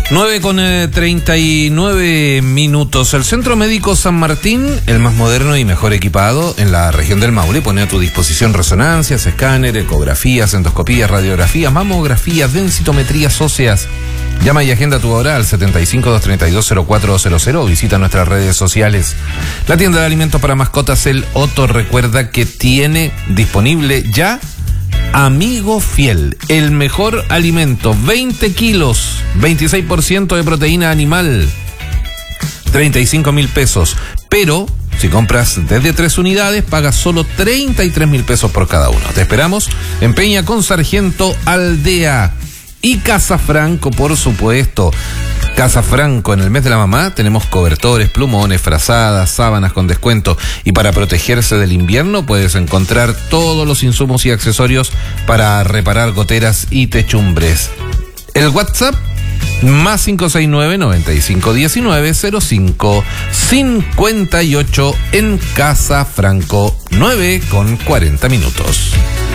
9:39. El Centro Médico San Martín, el más moderno y mejor equipado en la región del Maule, pone a tu disposición resonancias, escáner, ecografías, endoscopías, radiografías, mamografías, densitometrías óseas. Llama y agenda tu hora al 75-232-0400 o visita nuestras redes sociales. La tienda de alimentos para mascotas El Otto recuerda que tiene disponible ya Amigo Fiel, el mejor alimento, 20 kilos, 26% de proteína animal, 35.000 pesos. Pero si compras desde 3 unidades, pagas solo 33.000 pesos por cada uno. Te esperamos en Peña con Sargento Aldea. Y Casa Franco, por supuesto. Casa Franco, en el mes de la mamá tenemos cobertores, plumones, frazadas, sábanas con descuento. Y para protegerse del invierno puedes encontrar todos los insumos y accesorios para reparar goteras y techumbres. El WhatsApp más 569-9519-0558 en Casa Franco, 9:40.